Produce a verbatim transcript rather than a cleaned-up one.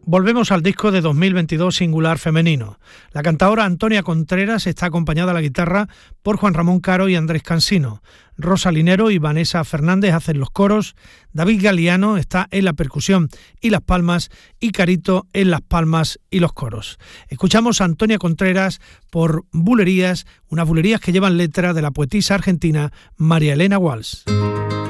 Volvemos al disco de dos mil veintidós Singular Femenino. La cantadora Antonia Contreras está acompañada a la guitarra por Juan Ramón Caro y Andrés Cansino. Rosa Linero y Vanessa Fernández hacen los coros, David Galiano está en la percusión y las palmas y Carito en las palmas y los coros. Escuchamos a Antonia Contreras por Bulerías, unas bulerías que llevan letra de la poetisa argentina María Elena Walsh.